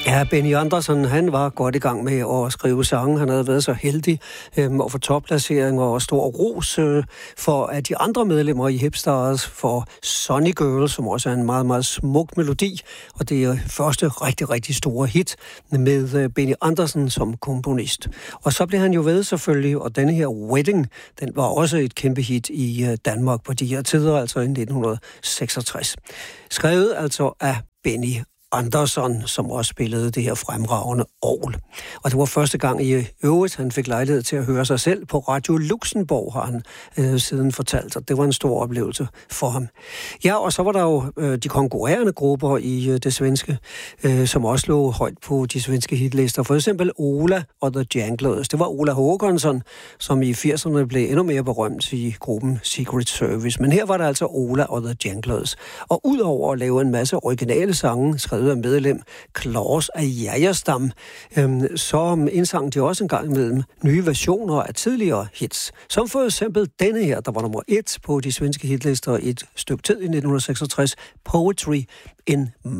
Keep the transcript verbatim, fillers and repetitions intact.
Ja, Benny Andersson, han var godt i gang med at skrive sange. Han havde været så heldig øhm, at få topplaceringer og stor ros øh, for at de andre medlemmer i Hipstars for Sunny Girl, som også er en meget, meget smuk melodi. Og det er første rigtig, rigtig store hit med øh, Benny Andersson som komponist. Og så blev han jo ved selvfølgelig, og denne her Wedding, den var også et kæmpe hit i øh, Danmark på de her tider, altså i nitten seksogtres. Skrevet altså af Benny Andersson, som også spillede det her fremragende orgel. Og det var første gang i øvrigt, han fik lejlighed til at høre sig selv på Radio Luxembourg, har han øh, siden fortalt, og det var en stor oplevelse for ham. Ja, og så var der jo øh, de konkurrerende grupper i øh, det svenske, øh, som også lå højt på de svenske hitlister. For eksempel Ola og The Janglers. Det var Ola Håkansson, som i firserne blev endnu mere berømt i gruppen Secret Service. Men her var der altså Ola og The Janglers. Og udover at lave en masse originale sange, skrevet af medlem Claus af Jajerstam, øhm, så indsang de også en gang imellem nye versioner af tidligere hits. Som for eksempel denne her, der var nummer et på de svenske hitlister i et stykke tid i nitten seksogtres, Poetry in